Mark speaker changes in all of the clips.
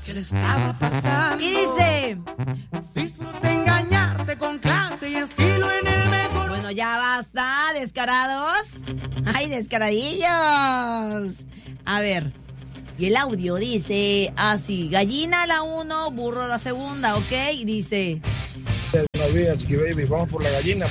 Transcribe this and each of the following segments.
Speaker 1: ¿Qué le estaba pasando?
Speaker 2: Y dice...
Speaker 1: Disfruta engañarte con clase y estilo en el mejor...
Speaker 2: Bueno, ya basta, descarados. Ay, descaradillos. A ver, y el audio dice así: gallina la 1, burro la segunda, ¿ok? Y dice...
Speaker 3: Buenos días, Chiqui Baby, vamos por la gallina.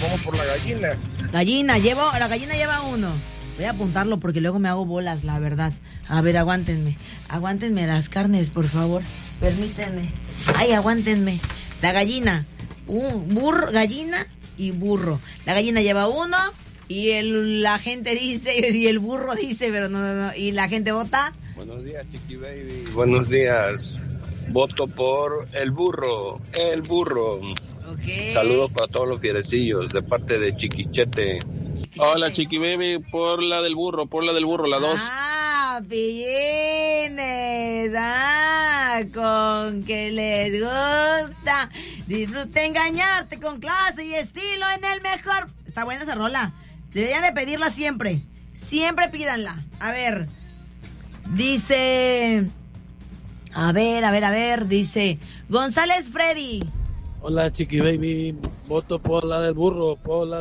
Speaker 2: La gallina lleva 1. Voy a apuntarlo porque luego me hago bolas, la verdad. A ver, aguántenme las carnes, por favor. Permítanme. Ay, aguántenme. La gallina, gallina y burro. La gallina lleva 1 y la gente dice, y el burro dice, pero no. Y la gente vota.
Speaker 4: Buenos días, Chiqui Baby. Buenos días. Voto por el burro.
Speaker 2: Okay.
Speaker 4: Saludos para todos los fierecillos de parte de Chiquichete.
Speaker 5: Hola, Chiqui Baby, por la del burro, la 2.
Speaker 2: Ah, pillines. Con que les gusta. Disfruta engañarte con clase y estilo en el mejor. Está buena esa rola. Deberían de pedirla siempre. Siempre pídanla. A ver. Dice... A ver. Dice... González Freddy.
Speaker 3: Hola, Chiqui Baby, voto por la del burro.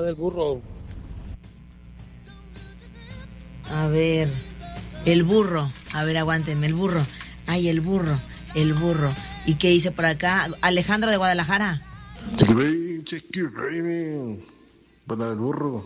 Speaker 2: A ver, el burro. A ver, aguántenme, el burro. Ay, el burro. ¿Y qué dice por acá? Alejandro de Guadalajara.
Speaker 6: Chiqui Baby, por la del burro.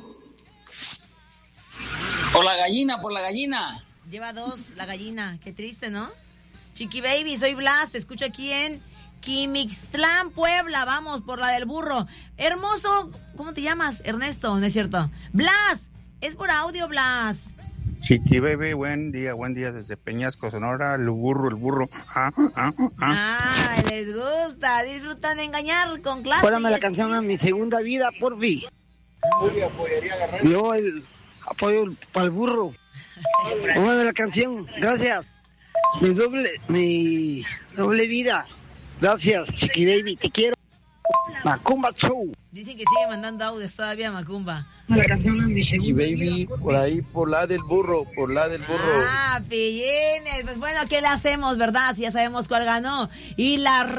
Speaker 7: Por la gallina.
Speaker 2: Lleva 2, la gallina. Qué triste, ¿no? Chiqui Baby, soy Blas. Te escucho aquí en Quimixtlán, Puebla. Vamos por la del burro. Hermoso, ¿cómo te llamas? Ernesto, ¿no es cierto? Blas, es por audio, Blas.
Speaker 8: Chiqui Baby, buen día desde Peñasco, Sonora, el burro.
Speaker 2: Ah, les gusta, disfrutan de engañar con clase.
Speaker 9: Póngame la canción a mi segunda vida, por fin. Yo apoyo para el burro. Póngame la canción, gracias. Mi doble vida. Gracias, Chiqui Baby, te quiero. Macumba Show.
Speaker 2: Dicen que sigue mandando audios todavía, Macumba.
Speaker 9: La canción a mi
Speaker 3: Chiqui Baby, por ahí, por la del burro.
Speaker 2: Ah, pillines. Pues bueno, ¿qué le hacemos, verdad? Si ya sabemos cuál ganó. Y la